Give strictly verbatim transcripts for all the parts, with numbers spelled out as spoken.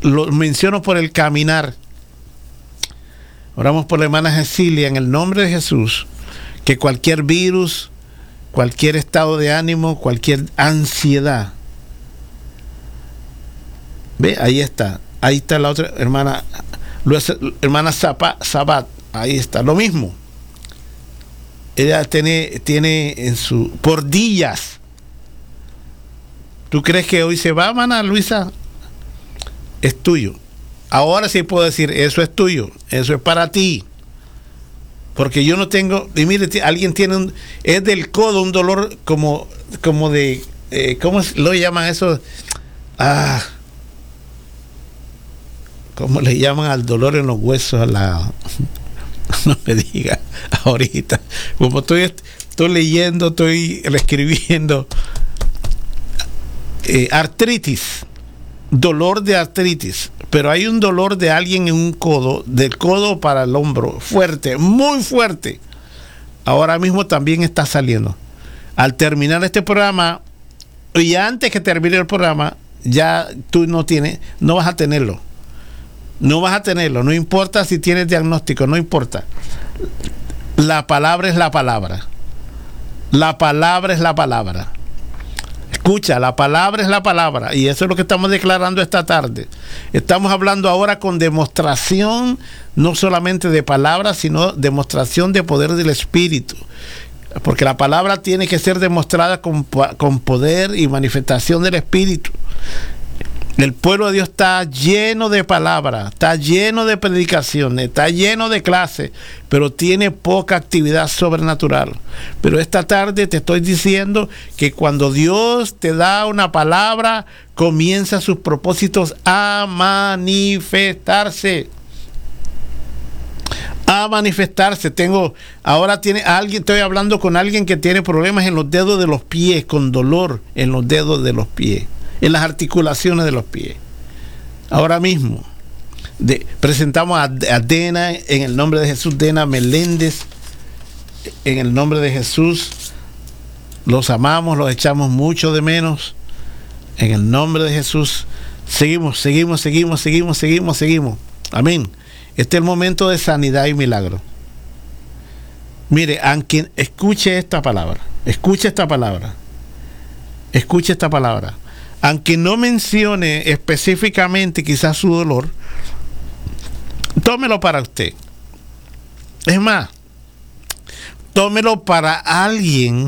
lo menciono por el caminar. Oramos por la hermana Cecilia en el nombre de Jesús, que cualquier virus, cualquier estado de ánimo, cualquier ansiedad. Ve, ahí está. Ahí está la otra hermana, hermana Sabat. Ahí está, lo mismo. Ella tiene, tiene en su, por días. ¿Tú crees que hoy se va, hermana Luisa? Es tuyo. Ahora sí puedo decir, eso es tuyo, eso es para ti. Porque yo no tengo, y mire, alguien tiene un, es del codo un dolor como, como de, eh, ¿cómo lo llaman eso? Ah, ¿cómo le llaman al dolor en los huesos? A la, no me diga ahorita. Como estoy, estoy leyendo, estoy escribiendo, eh, artritis, dolor de artritis. Pero hay un dolor de alguien en un codo, del codo para el hombro, fuerte, muy fuerte. Ahora mismo también está saliendo. Al terminar este programa, y antes que termine el programa, ya tú no tienes, no vas a tenerlo. No vas a tenerlo, no importa si tienes diagnóstico, no importa. La palabra es la palabra. La palabra es la palabra. Escucha, la palabra es la palabra, y eso es lo que estamos declarando esta tarde. Estamos hablando ahora con demostración, no solamente de palabras, sino demostración de poder del Espíritu. Porque la palabra tiene que ser demostrada con, con poder y manifestación del Espíritu. El pueblo de Dios está lleno de palabras, está lleno de predicaciones, está lleno de clases, pero tiene poca actividad sobrenatural. Pero esta tarde te estoy diciendo que cuando Dios te da una palabra, comienza sus propósitos a manifestarse. A manifestarse. Tengo, ahora tiene alguien, estoy hablando con alguien que tiene problemas en los dedos de los pies, con dolor en los dedos de los pies, en las articulaciones de los pies. Ahora mismo de, presentamos a, a Dena en el nombre de Jesús, Dena Meléndez, en el nombre de Jesús. Los amamos, los echamos mucho de menos. En el nombre de Jesús. Seguimos, seguimos, seguimos, seguimos, seguimos, seguimos. Amén. Este es el momento de sanidad y milagro. Mire, aunque escuche esta palabra, escuche esta palabra, escuche esta palabra. Aunque no mencione específicamente quizás su dolor, tómelo para usted. Es más, tómelo para alguien,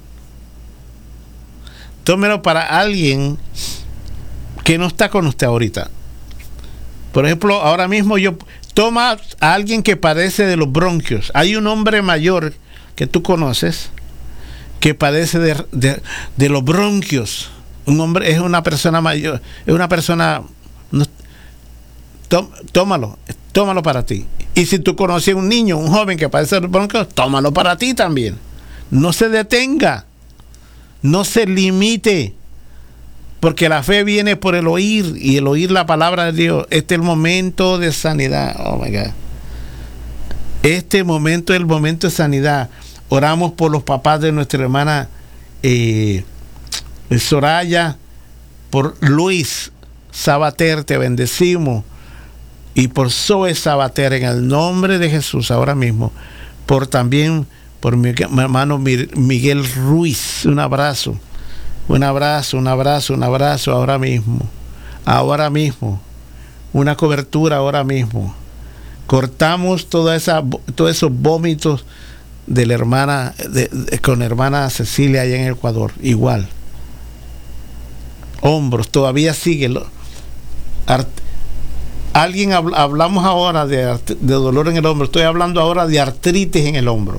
tómelo para alguien que no está con usted ahorita. Por ejemplo, ahora mismo yo toma a alguien que padece de los bronquios. Hay un hombre mayor que tú conoces que padece de, de, de los bronquios. Un hombre es una persona mayor, es una persona, no, tó, tómalo, tómalo para ti. Y si tú conoces a un niño, un joven que padece de los bronquios, tómalo para ti también. No se detenga, no se limite, porque la fe viene por el oír, y el oír la palabra de Dios. Este es el momento de sanidad. Oh my God. Este momento es el momento de sanidad. Oramos por los papás de nuestra hermana eh, Soraya, por Luis Sabater, te bendecimos, y por Zoe Sabater, en el nombre de Jesús, ahora mismo. Por también por mi, mi hermano Miguel Ruiz, un abrazo. Un abrazo, un abrazo, un abrazo ahora mismo. Ahora mismo. Una cobertura ahora mismo. Cortamos toda esa, todos esos vómitos de la hermana, de, de, con la hermana Cecilia allá en Ecuador. Igual. Hombros, todavía sigue. Art, alguien habl, hablamos ahora de, de dolor en el hombro. Estoy hablando ahora de artritis en el hombro.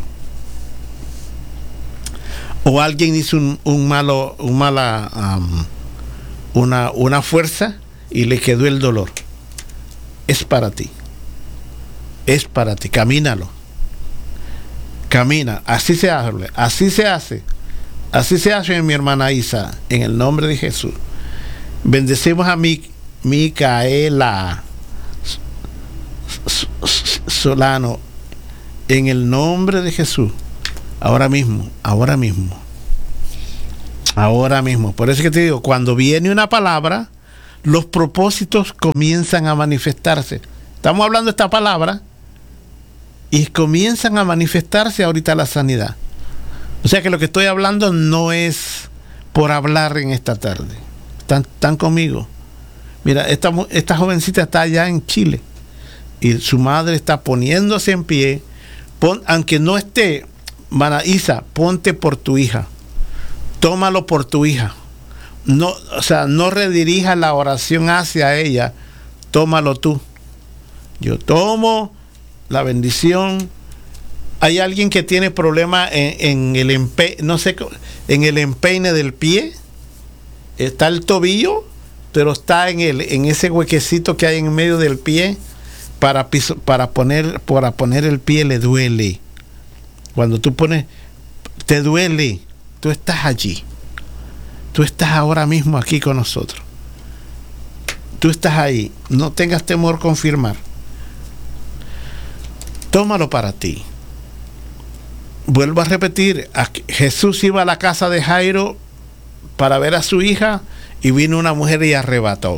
O alguien hizo un, un malo, un mala, um, una, una fuerza y le quedó el dolor. Es para ti. Es para ti. Camínalo. Camina. Así se hace. Así se hace. Así se hace, mi hermana Isa. En el nombre de Jesús. Bendecimos a mi, Micaela Solano. En el nombre de Jesús. Ahora mismo, ahora mismo, ahora mismo. Por eso que te digo, cuando viene una palabra, los propósitos comienzan a manifestarse. Estamos hablando de esta palabra y comienzan a manifestarse ahorita la sanidad. O sea que lo que estoy hablando no es por hablar en esta tarde. Están, están conmigo. Mira, esta, esta jovencita está allá en Chile y su madre está poniéndose en pie. Pon, aunque no esté, Mana Isa, ponte por tu hija. Tómalo por tu hija. No, o sea, no redirija la oración hacia ella. Tómalo tú. Yo tomo la bendición. Hay alguien que tiene problema en, en el empe, no sé, en el empeine del pie. Está el tobillo, pero está en el, en ese huequecito que hay en medio del pie. Para, piso, para, poner, para poner el pie le duele. Cuando tú pones, te duele. Tú estás allí. Tú estás ahora mismo aquí con nosotros. Tú estás ahí. No tengas temor confirmar. Tómalo para ti. Vuelvo a repetir. Jesús iba a la casa de Jairo para ver a su hija y vino una mujer y arrebató.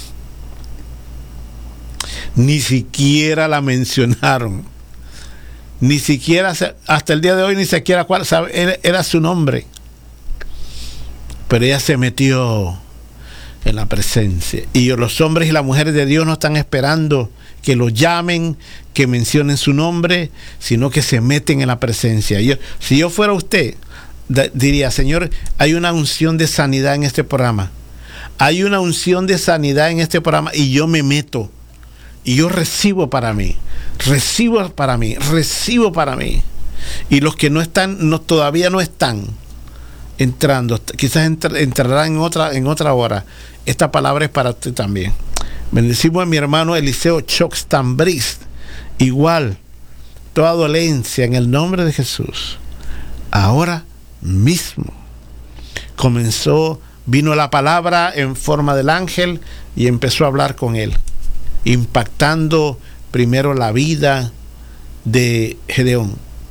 Ni siquiera la mencionaron. Ni siquiera, hasta el día de hoy, ni siquiera cuál, sabe, era, era su nombre. Pero ella se metió en la presencia. Y los hombres y las mujeres de Dios no están esperando que lo llamen, que mencionen su nombre, sino que se meten en la presencia. Yo, si yo fuera usted, diría, Señor, hay una unción de sanidad en este programa. Hay una unción de sanidad en este programa y yo me meto. Y yo recibo para mí, recibo para mí, recibo para mí. Y los que no están, no, todavía no están entrando, quizás entr, entrarán en otra, en otra hora. Esta palabra es para usted también. Bendecimos a mi hermano Eliseo Chox Tambriz. Igual, toda dolencia en el nombre de Jesús. Ahora mismo comenzó, vino la palabra en forma del ángel y empezó a hablar con él, impactando primero la vida de Gedeón.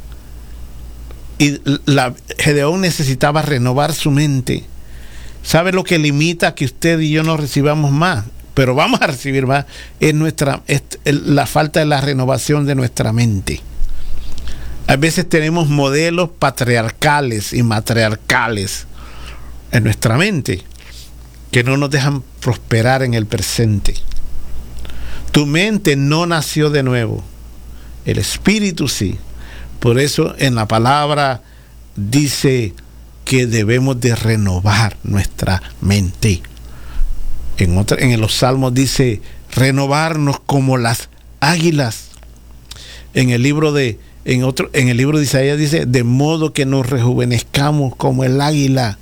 Y la, Gedeón necesitaba renovar su mente. ¿Sabe lo que limita que usted y yo no recibamos más? Pero vamos a recibir más. Es, nuestra, es la falta de la renovación de nuestra mente. A veces tenemos modelos patriarcales y matriarcales en nuestra mente que no nos dejan prosperar en el presente. Tu mente no nació de nuevo. El espíritu sí. Por eso en la palabra dice que debemos de renovar nuestra mente. En, otra, en los salmos dice renovarnos como las águilas. En el libro de en otro en el libro de Isaías dice de modo que nos rejuvenezcamos como el águila.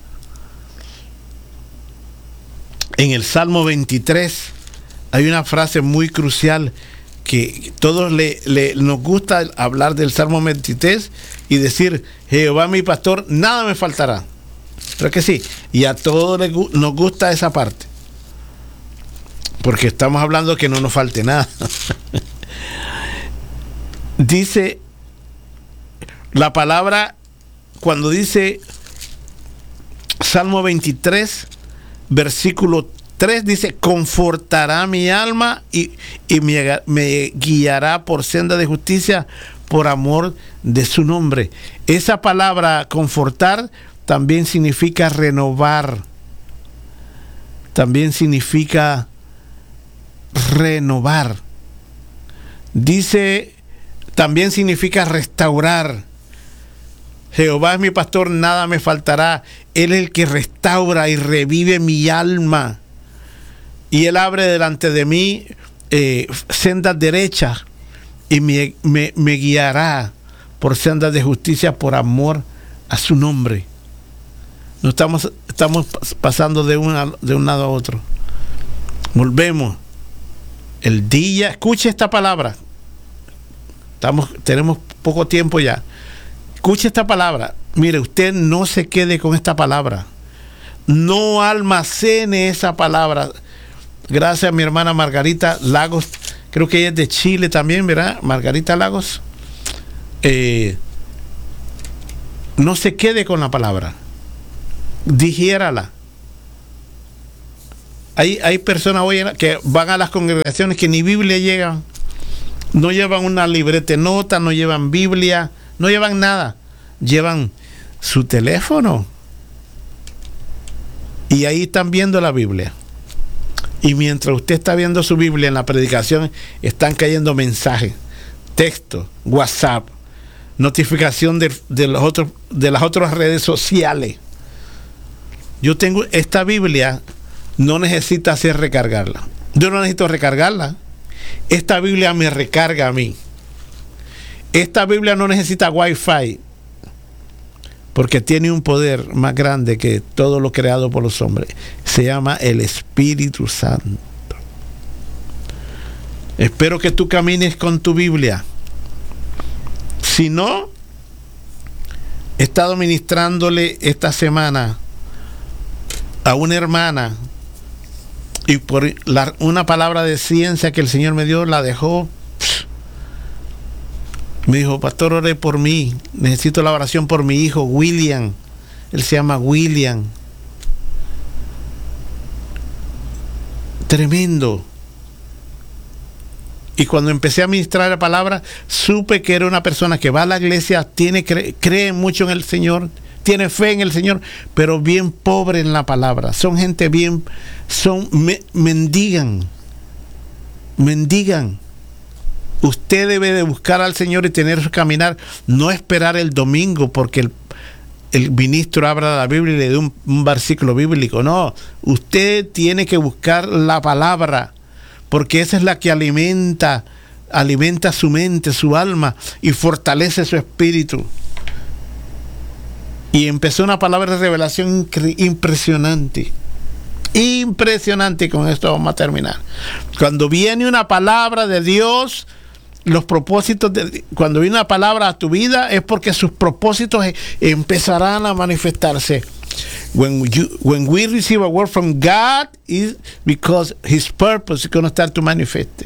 En el Salmo veintitrés hay una frase muy crucial que todos le, le, nos gusta hablar del Salmo veintitrés y decir, Jehová mi pastor, nada me faltará. ¿Pero que sí? Y a todos les, nos gusta esa parte. Porque estamos hablando que no nos falte nada. Dice la palabra, cuando dice Salmo veintitrés, versículo tres, dice, confortará mi alma y, y me, me guiará por senda de justicia por amor de su nombre. Esa palabra confortar también significa renovar. También significa renovar. Dice, también significa restaurar. Jehová es mi pastor, nada me faltará. Él es el que restaura y revive mi alma. Y Él abre delante de mí eh, sendas derechas y me, me, me guiará por sendas de justicia por amor a su nombre. No estamos, estamos pasando de, una, de un lado a otro. Volvemos. El día, escuche esta palabra. Estamos, tenemos poco tiempo ya. Escuche esta palabra. Mire, usted no se quede con esta palabra. No almacene esa palabra. Gracias a mi hermana Margarita Lagos. Creo que ella es de Chile también, ¿verdad? Margarita Lagos. Eh, no se quede con la palabra. Digiérala. Hay, hay personas hoy que van a las congregaciones que ni Biblia llegan, no llevan una libreta de notas, no llevan Biblia, no llevan nada, llevan su teléfono y ahí están viendo la Biblia. Y mientras usted está viendo su Biblia en la predicación, están cayendo mensajes, textos, WhatsApp, notificación de, de, los otros, de las otras redes sociales. Yo tengo esta Biblia, no necesita hacer recargarla. Yo no necesito recargarla. Esta Biblia me recarga a mí. Esta Biblia no necesita Wi-Fi, porque tiene un poder más grande que todo lo creado por los hombres. Se llama el Espíritu Santo. Espero que tú camines con tu Biblia. Si no, he estado ministrándole esta semana a una hermana y por la, una palabra de ciencia que el Señor me dio, la dejó. Me dijo: pastor, ore por mí, necesito la oración por mi hijo William. Él se llama William. Tremendo. Y cuando empecé a ministrar la palabra, supe que era una persona que va a la iglesia, tiene, cree, cree mucho en el Señor, tiene fe en el Señor, pero bien pobre en la palabra. Son gente bien, son, me, mendigan, mendigan. Usted debe de buscar al Señor y tener su caminar, no esperar el domingo porque el, el ministro abra la Biblia y le dé un, un versículo bíblico. No, usted tiene que buscar la palabra, porque esa es la que alimenta, alimenta su mente, su alma y fortalece su espíritu. Y empezó una palabra de revelación impresionante. Impresionante, y con esto vamos a terminar. Cuando viene una palabra de Dios, los propósitos de, cuando viene una palabra a tu vida es porque sus propósitos empezarán a manifestarse. When you when we receive a word from God, is because His purpose is going to start to manifest.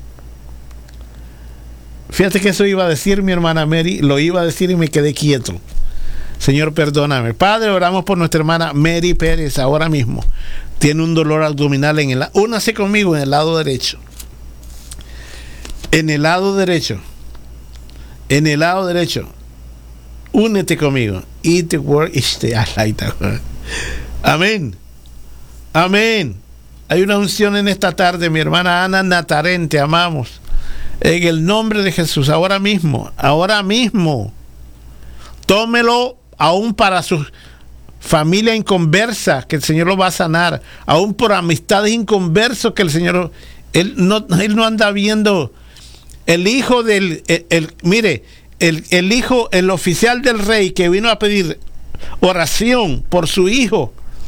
Fíjate que eso iba a decir mi hermana Mary, lo iba a decir y me quedé quieto. Señor, perdóname. Padre, oramos por nuestra hermana Mary Pérez ahora mismo. Tiene un dolor abdominal en el lado. Únase conmigo en el lado derecho. En el lado derecho. En el lado derecho. Únete conmigo. Eat the word is the Amén. Amén. Hay una unción en esta tarde, mi hermana Ana Natarén, te amamos. En el nombre de Jesús, ahora mismo, ahora mismo. Tómelo aún para su familia inconversa, que el Señor lo va a sanar. Aún por amistades inconversos, que el Señor, Él no, él no anda viendo. El hijo del, el, el, mire, el, el hijo, el oficial del rey que vino a pedir oración por su hijo,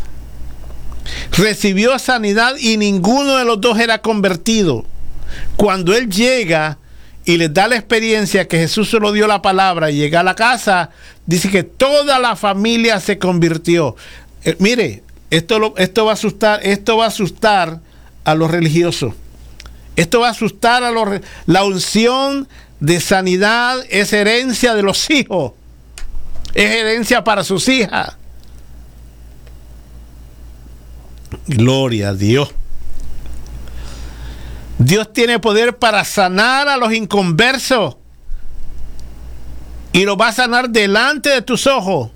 recibió sanidad y ninguno de los dos era convertido. Cuando él llega y les da la experiencia que Jesús solo dio la palabra y llega a la casa, dice que toda la familia se convirtió. Eh, mire, esto, lo, esto va a asustar, esto va a asustar a los religiosos. Esto va a asustar a los... La unción de sanidad es herencia de los hijos. Es herencia para sus hijas. Gloria a Dios. Dios tiene poder para sanar a los inconversos. Y lo va a sanar delante de tus ojos.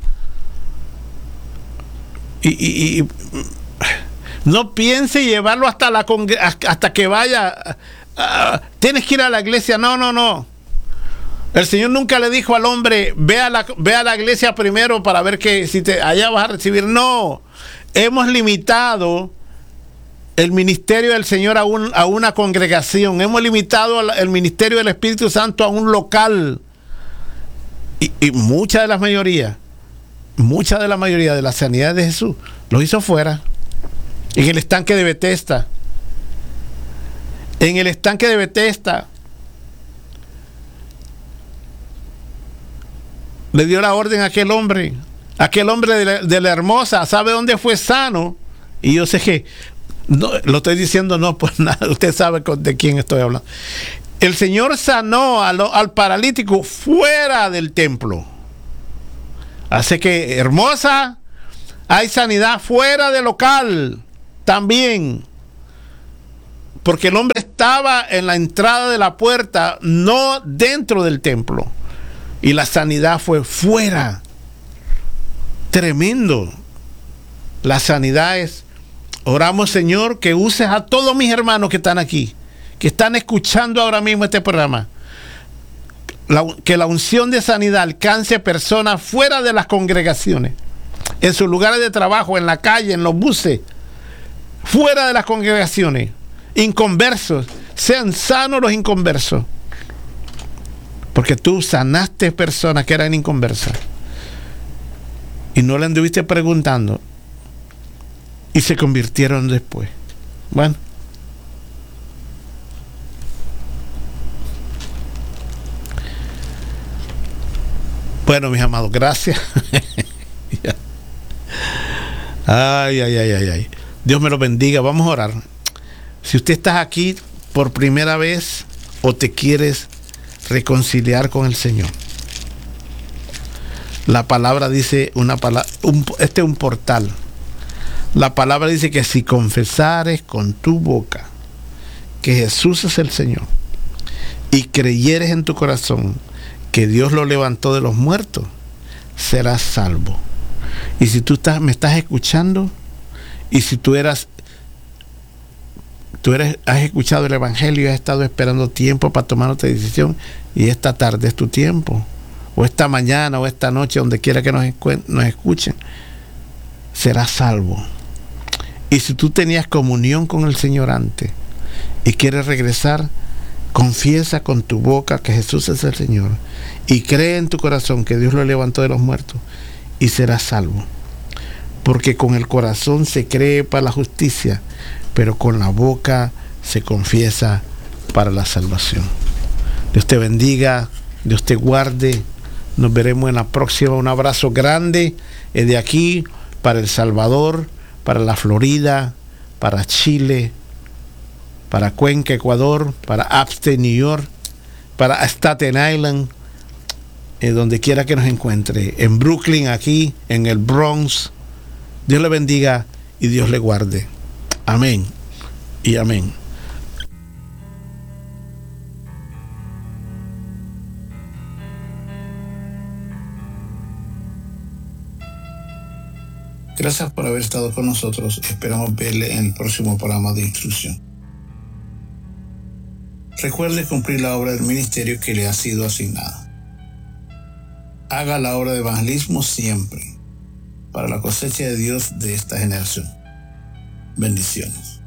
Y... y, y no piense llevarlo hasta la hasta que vaya. Uh, tienes que ir a la iglesia. No, no, no. El Señor nunca le dijo al hombre: ve a la, ve a la iglesia primero para ver que si te allá vas a recibir. No. Hemos limitado el ministerio del Señor a, un, a una congregación. Hemos limitado el ministerio del Espíritu Santo a un local. Y, y mucha de la mayoría, mucha de la mayoría de la sanidad de Jesús lo hizo fuera. En el estanque de Betesda. En el estanque de Betesda. Le dio la orden a aquel hombre. Aquel hombre de la, de la hermosa. ¿Sabe dónde fue sano? Y yo sé que no, lo estoy diciendo no por nada. Usted sabe de quién estoy hablando. El Señor sanó al, al paralítico fuera del templo. Así que, hermosa, hay sanidad fuera del local. también. Porque el hombre estaba en la entrada de la puerta, no dentro del templo. Y la sanidad fue fuera. Tremendo. La sanidad es, oramos, Señor, que uses a todos mis hermanos que están aquí, que están escuchando ahora mismo este programa. La, que la unción de sanidad alcance personas fuera de las congregaciones, en sus lugares de trabajo, en la calle, en los buses, fuera de las congregaciones. Inconversos, sean sanos los inconversos, porque tú sanaste personas que eran inconversas y no le anduviste preguntando y se convirtieron después. Bueno, bueno, mis amados, gracias. Ay, ay, ay, ay, ay. Dios me lo bendiga. Vamos a orar. Si usted está aquí por primera vez o te quieres reconciliar con el Señor, la palabra dice una palabra, un, este es un portal. La palabra dice que si confesares con tu boca que Jesús es el Señor y creyeres en tu corazón que Dios lo levantó de los muertos, serás salvo. Y si tú estás, me estás escuchando, y si tú eras tú eres, has escuchado el Evangelio y has estado esperando tiempo para tomar otra decisión, y esta tarde es tu tiempo, o esta mañana o esta noche, donde quiera que nos, nos escuchen, serás salvo. Y si tú tenías comunión con el Señor antes y quieres regresar, confiesa con tu boca que Jesús es el Señor y cree en tu corazón que Dios lo levantó de los muertos y serás salvo. Porque con el corazón se cree para la justicia, pero con la boca se confiesa para la salvación. Dios te bendiga, Dios te guarde. Nos veremos en la próxima. Un abrazo grande de aquí para El Salvador, para la Florida, para Chile, para Cuenca, Ecuador, para Upstate, New York, para Staten Island, eh, donde quiera que nos encuentre, en Brooklyn, aquí, en el Bronx. Dios le bendiga y Dios le guarde. Amén y amén. Gracias por haber estado con nosotros. Esperamos verle en el próximo programa de instrucción. Recuerde cumplir la obra del ministerio que le ha sido asignada. Haga la obra de evangelismo siempre, para la cosecha de Dios de esta generación. Bendiciones.